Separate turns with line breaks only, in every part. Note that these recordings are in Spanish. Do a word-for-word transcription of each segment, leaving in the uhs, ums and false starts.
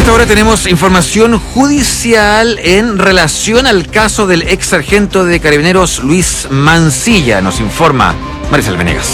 esta hora tenemos información judicial en relación al caso del ex sargento de Carabineros Luis Mancilla. Nos informa Marisol Venegas.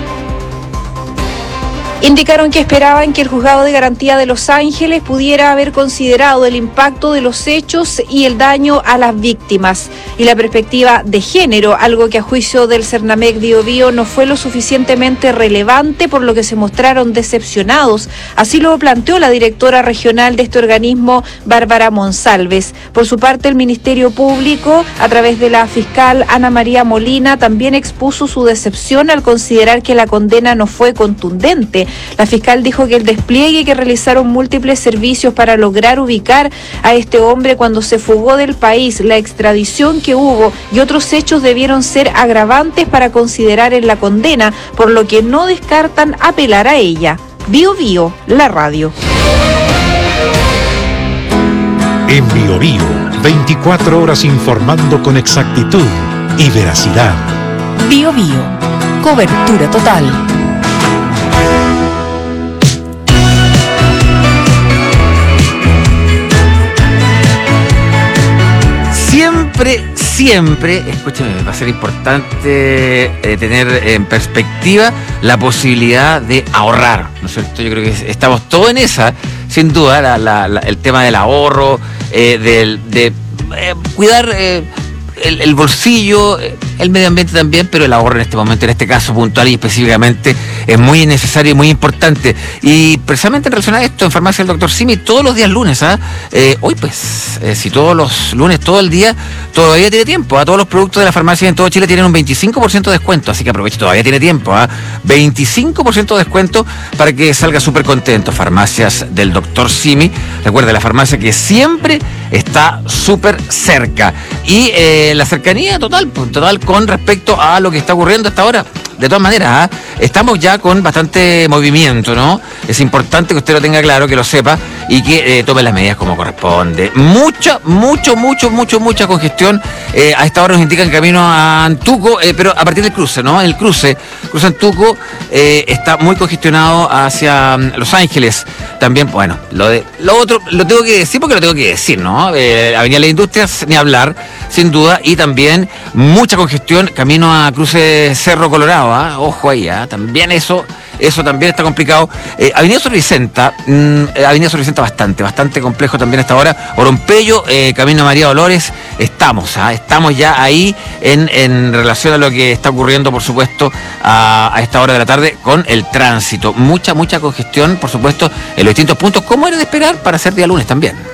Indicaron que esperaban que el Juzgado de Garantía de Los Ángeles pudiera haber considerado el impacto de los hechos y el daño a las víctimas y la perspectiva de género, algo que a juicio del Cernamec Bío Bío no fue lo suficientemente relevante, por lo que se mostraron decepcionados. Así lo planteó la directora regional de este organismo, Bárbara Monsalves. Por su parte, el Ministerio Público, a través de la fiscal Ana María Molina, también expuso su decepción al considerar que la condena no fue contundente. La fiscal dijo que el despliegue que realizaron múltiples servicios para lograr ubicar a este hombre cuando se fugó del país, la extradición que hubo y otros hechos debieron ser agravantes para considerar en la condena, por lo que no descartan apelar a ella. Bío Bío, la radio.
En Bío Bío, veinticuatro horas informando con exactitud y veracidad.
Bío Bío, cobertura total.
Siempre, siempre, escúchame, va a ser importante eh, tener en perspectiva la posibilidad de ahorrar, ¿no es cierto? Yo creo que estamos todos en esa, sin duda, la, la, la, el tema del ahorro, eh, del, de eh, cuidar eh, el, el bolsillo, el medio ambiente también, pero el ahorro en este momento, en este caso puntual y específicamente, es muy necesario y muy importante. Y precisamente en relación a esto, en Farmacia del Doctor Simi, todos los días lunes, ¿ah? ¿eh? Hoy pues, eh, si todos los lunes, todo el día, todavía tiene tiempo, ¿ah? Todos los productos de la farmacia en todo Chile tienen un veinticinco por ciento de descuento, así que aproveche, todavía tiene tiempo, ¿ah? veinticinco por ciento de descuento para que salga súper contento. Farmacias del Doctor Simi, recuerda, la farmacia que siempre está súper cerca. Y eh, la cercanía total, total con respecto a lo que está ocurriendo hasta ahora. De todas maneras, ¿eh? estamos ya con bastante movimiento, ¿no? Es importante que usted lo tenga claro, que lo sepa y que eh, tome las medidas como corresponde. Mucha, mucho, mucho, mucho, mucha congestión. Eh, a esta hora nos indican camino a Antuco, eh, pero a partir del cruce, ¿no? El cruce, cruce Antuco eh, está muy congestionado hacia um, Los Ángeles. También, bueno, lo de lo otro lo tengo que decir porque lo tengo que decir, ¿no? Eh, Avenida Las Industrias, ni hablar, sin duda, y también mucha congestión camino a cruce Cerro Colorado. ¿eh? Ojo ahí, ¿eh? También eso, eso también está complicado. Eh, Avenida Sor Vicenta, mmm, Avenida Sor Vicenta bastante, bastante complejo también hasta ahora. Orompello, eh, camino a María Dolores, estamos, ¿eh? estamos ya ahí en, en relación a lo que está ocurriendo, por supuesto, a, a esta hora de la tarde con el tránsito. Mucha, mucha congestión, por supuesto, en los distintos puntos, como era de esperar para ser día lunes también.